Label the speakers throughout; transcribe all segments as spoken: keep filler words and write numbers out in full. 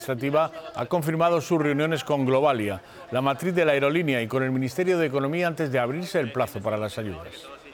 Speaker 1: Administrativa ha confirmado sus reuniones con Globalia, la matriz de la aerolínea, y con el Ministerio de Economía antes de abrirse el plazo para las ayudas.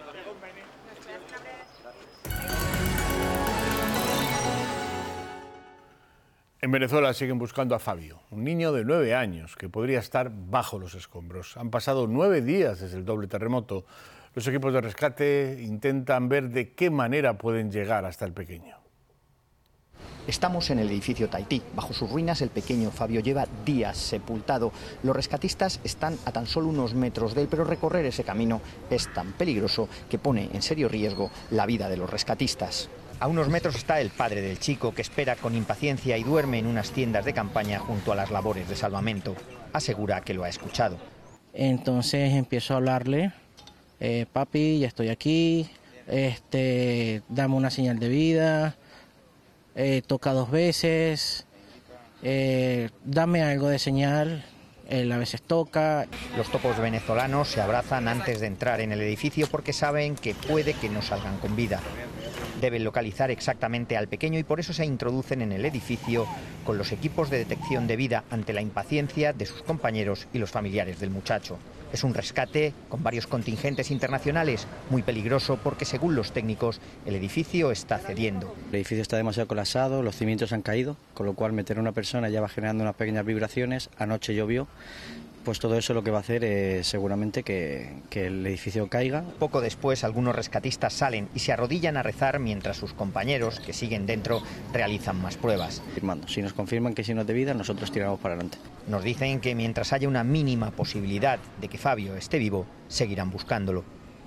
Speaker 1: En Venezuela siguen buscando a Fabio, un niño de nueve años que podría estar bajo los escombros. Han pasado nueve días desde el doble terremoto. Los equipos de rescate intentan ver de qué manera pueden llegar hasta el pequeño.
Speaker 2: Estamos en el edificio Tahití. Bajo sus ruinas el pequeño Fabio lleva días sepultado. Los rescatistas están a tan solo unos metros de él, pero recorrer ese camino es tan peligroso que pone en serio riesgo la vida de los rescatistas. A unos metros está el padre del chico, que espera con impaciencia y duerme en unas tiendas de campaña junto a las labores de salvamento. Asegura que lo ha escuchado.
Speaker 3: Entonces empiezo a hablarle, eh, papi, ya estoy aquí, este, dame una señal de vida. Eh, toca dos veces, eh, dame algo de señal, él a veces toca.
Speaker 2: Los topos venezolanos se abrazan antes de entrar en el edificio porque saben que puede que no salgan con vida. Deben localizar exactamente al pequeño y por eso se introducen en el edificio con los equipos de detección de vida ante la impaciencia de sus compañeros y los familiares del muchacho. Es un rescate con varios contingentes internacionales, muy peligroso porque, según los técnicos, el edificio está cediendo.
Speaker 3: El edificio está demasiado colapsado, los cimientos han caído, con lo cual meter a una persona ya va generando unas pequeñas vibraciones. Anoche llovió, pues todo eso lo que va a hacer es seguramente que, que el edificio caiga.
Speaker 2: Poco después, algunos rescatistas salen y se arrodillan a rezar mientras sus compañeros, que siguen dentro, realizan más pruebas.
Speaker 3: Firmando. Si nos confirman que si no es de vida, nosotros tiramos para adelante.
Speaker 2: Nos dicen que mientras haya una mínima posibilidad de que Fabio esté vivo, seguirán buscándolo.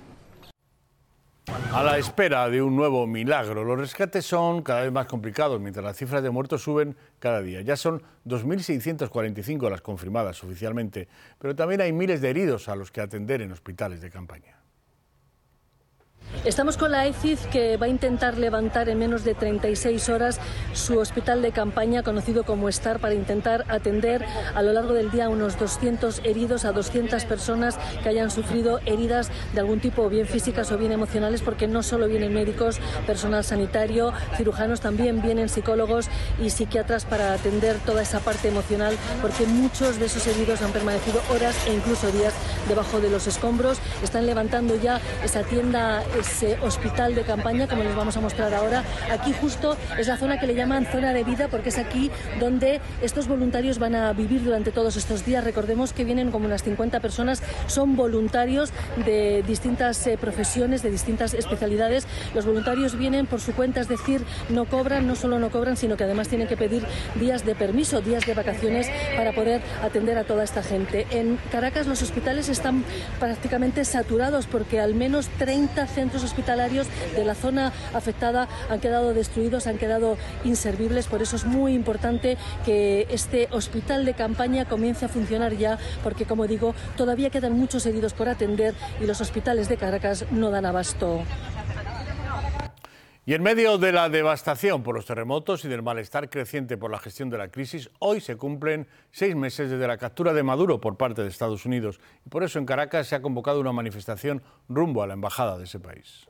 Speaker 1: A la espera de un nuevo milagro, los rescates son cada vez más complicados mientras las cifras de muertos suben cada día. Ya son dos mil seiscientas cuarenta y cinco las confirmadas oficialmente, pero también hay miles de heridos a los que atender en hospitales de campaña.
Speaker 4: Estamos con la E C I D, que va a intentar levantar en menos de treinta y seis horas su hospital de campaña, conocido como STAR, para intentar atender a lo largo del día a unos doscientos heridos, a doscientas personas que hayan sufrido heridas de algún tipo, bien físicas o bien emocionales, porque no solo vienen médicos, personal sanitario, cirujanos, también vienen psicólogos y psiquiatras para atender toda esa parte emocional, porque muchos de esos heridos han permanecido horas e incluso días debajo de los escombros. Están levantando ya esa tienda, ese hospital de campaña, como les vamos a mostrar ahora. Aquí justo es la zona que le llaman zona de vida, porque es aquí donde estos voluntarios van a vivir durante todos estos días. Recordemos que vienen como unas cincuenta personas, son voluntarios de distintas eh, profesiones, de distintas especialidades. Los voluntarios vienen por su cuenta, es decir, no cobran, no solo no cobran, sino que además tienen que pedir días de permiso, días de vacaciones para poder atender a toda esta gente. En Caracas los hospitales están prácticamente saturados porque al menos treinta centros hospitalarios de la zona afectada han quedado destruidos, han quedado inservibles. Por eso es muy importante que este hospital de campaña comience a funcionar ya, porque, como digo, todavía quedan muchos heridos por atender y los hospitales de Caracas no dan abasto.
Speaker 1: Y en medio de la devastación por los terremotos y del malestar creciente por la gestión de la crisis, hoy se cumplen seis meses desde la captura de Maduro por parte de Estados Unidos. Y por eso en Caracas se ha convocado una manifestación rumbo a la embajada de ese país.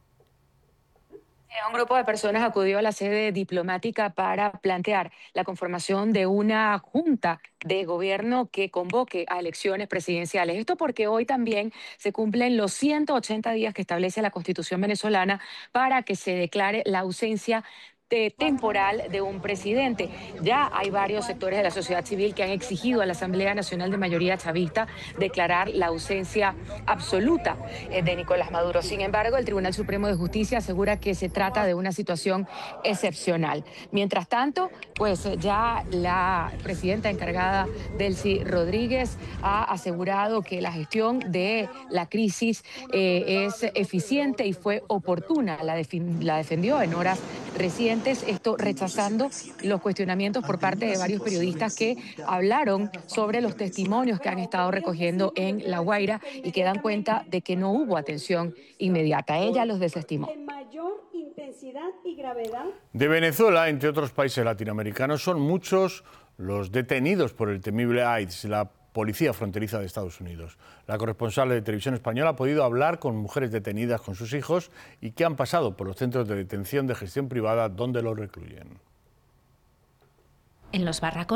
Speaker 5: Un grupo de personas acudió a la sede diplomática para plantear la conformación de una junta de gobierno que convoque a elecciones presidenciales. Esto porque hoy también se cumplen los ciento ochenta días que establece la Constitución venezolana para que se declare la ausencia de temporal de un presidente. Ya hay varios sectores de la sociedad civil que han exigido a la Asamblea Nacional de Mayoría Chavista declarar la ausencia absoluta de Nicolás Maduro. Sin embargo, el Tribunal Supremo de Justicia asegura que se trata de una situación excepcional. Mientras tanto, pues ya la presidenta encargada, Delcy Rodríguez, ha asegurado que la gestión de la crisis eh, es eficiente y fue oportuna. La, la defendió en horas recientes, esto rechazando los cuestionamientos por parte de varios periodistas que hablaron sobre los testimonios que han estado recogiendo en La Guaira y que dan cuenta de que no hubo atención inmediata. Ella los desestimó.
Speaker 1: De Venezuela, entre otros países latinoamericanos, son muchos los detenidos por el temible AIDS, la Policía Fronteriza de Estados Unidos. La corresponsal de Televisión Española ha podido hablar con mujeres detenidas con sus hijos y que han pasado por los centros de detención de gestión privada donde los recluyen.
Speaker 6: en los barracos